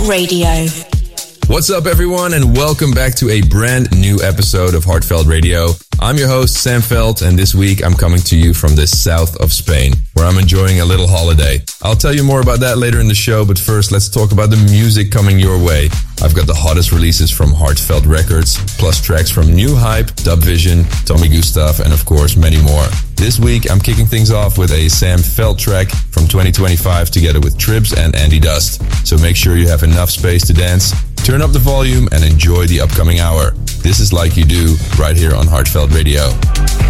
Radio. What's up, everyone, and welcome back to a brand new episode of Heartfelt Radio. I'm your host, Sam Veld, and this week I'm coming to you from the south of Spain, where I'm enjoying a little holiday. I'll tell you more about that later in the show, but first let's talk about the music coming your way. I've got the hottest releases from Heartfelt Records, plus tracks from New Hype, Dubvision, Tommy Gustav, and of course many more. This week I'm kicking things off with a Sam Veld track from 2025 together with Tribs and Andy Dust. So make sure you have enough space to dance, turn up the volume and enjoy the upcoming hour. This is Like You Do, right here on Heartfelt Radio.